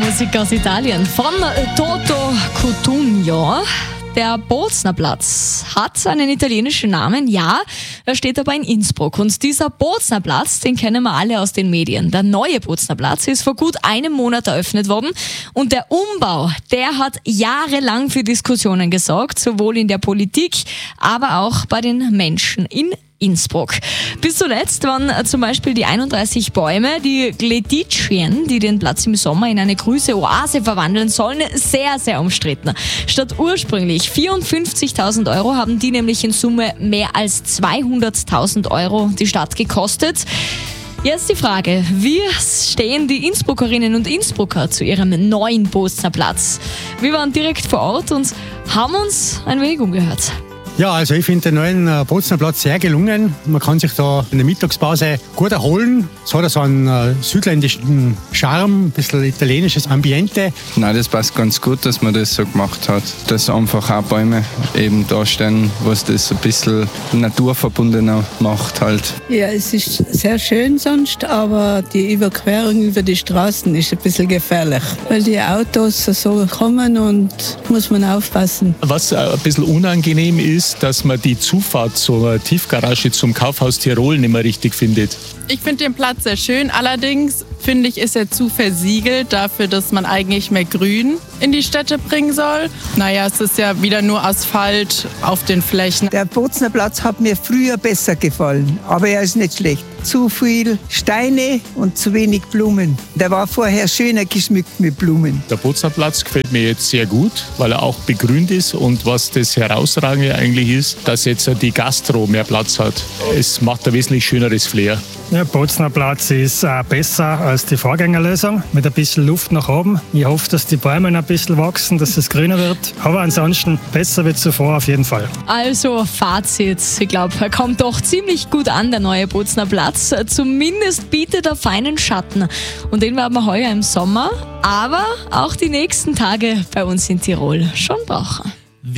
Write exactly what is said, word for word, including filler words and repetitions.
Musik aus Italien von Toto Cutugno. Der Bozner Platz hat einen italienischen Namen, ja, er steht aber in Innsbruck. Und dieser Bozner Platz, den kennen wir alle aus den Medien. Der neue Bozner Platz ist vor gut einem Monat eröffnet worden. Und der Umbau, der hat jahrelang für Diskussionen gesorgt, sowohl in der Politik, aber auch bei den Menschen in Innsbruck. Bis zuletzt waren zum Beispiel die einunddreißig Bäume, die Gleditschien, die den Platz im Sommer in eine grüne Oase verwandeln sollen, sehr, sehr umstritten. Statt ursprünglich vierundfünfzigtausend Euro haben die nämlich in Summe mehr als zweihunderttausend Euro die Stadt gekostet. Jetzt die Frage, wie stehen die Innsbruckerinnen und Innsbrucker zu ihrem neuen Bozner Platz? Wir waren direkt vor Ort und haben uns ein wenig umgehört. Ja, also ich finde den neuen Bozner Platz sehr gelungen. Man kann sich da in der Mittagspause gut erholen. Es hat so einen äh, südländischen Charme, ein bisschen italienisches Ambiente. Nein, das passt ganz gut, dass man das so gemacht hat. Dass einfach auch Bäume eben da stehen, was das ein bisschen naturverbundener macht halt. Ja, es ist sehr schön sonst, aber die Überquerung über die Straßen ist ein bisschen gefährlich, weil die Autos so kommen und muss man aufpassen. Was ein bisschen unangenehm ist, dass man die Zufahrt zur Tiefgarage zum Kaufhaus Tirol nicht mehr richtig findet. Ich finde den Platz sehr schön, allerdings finde ich, ist er zu versiegelt dafür, dass man eigentlich mehr Grün in die Städte bringen soll. Naja, es ist ja wieder nur Asphalt auf den Flächen. Der Bozner Platz hat mir früher besser gefallen, aber er ist nicht schlecht. Zu viel Steine und zu wenig Blumen. Der war vorher schöner geschmückt mit Blumen. Der Bozner Platz gefällt mir jetzt sehr gut, weil er auch begrünt ist und was das Herausragende eigentlich ist, dass jetzt die Gastro mehr Platz hat. Es macht ein wesentlich schöneres Flair. Der Bozner Platz ist äh, besser als die Vorgängerlösung, mit ein bisschen Luft nach oben. Ich hoffe, dass die Bäume noch ein bisschen wachsen, dass es grüner wird. Aber ansonsten besser wie zuvor auf jeden Fall. Also Fazit, ich glaube, er kommt doch ziemlich gut an, der neue Bozner Platz. Zumindest bietet er feinen Schatten. Und den werden wir heuer im Sommer, aber auch die nächsten Tage bei uns in Tirol schon brauchen.